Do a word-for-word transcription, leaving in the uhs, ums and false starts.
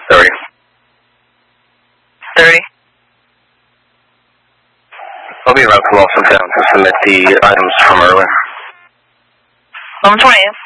thirty. thirty. I'll be around from Wilson Town to submit the items from earlier. Home twentieth.